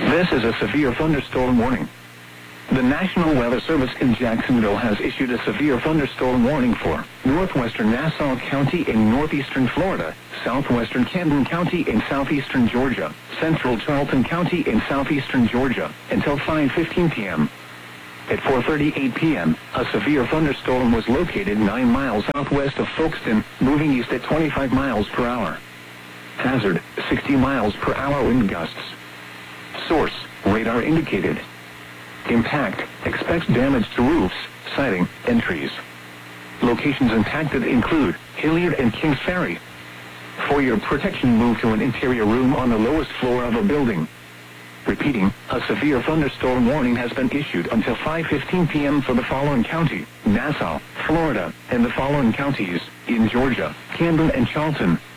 This is a severe thunderstorm warning. The National Weather Service in Jacksonville has issued a severe thunderstorm warning for northwestern Nassau County in northeastern Florida, southwestern Camden County in southeastern Georgia, central Charlton County in southeastern Georgia, until 5:15 p.m. At 4:38 p.m., a severe thunderstorm was located 9 miles southwest of Folkestone, moving east at 25 miles per hour. Hazard, 60 miles per hour wind gusts. Source, radar indicated. Impact, expects damage to roofs, siding, and trees. Locations impacted include Hilliard and Kings Ferry. For your protection, move to an interior room on the lowest floor of a building. Repeating, a severe thunderstorm warning has been issued until 5:15 p.m. for the following county, Nassau, Florida, and the following counties, in Georgia, Camden and Charlton.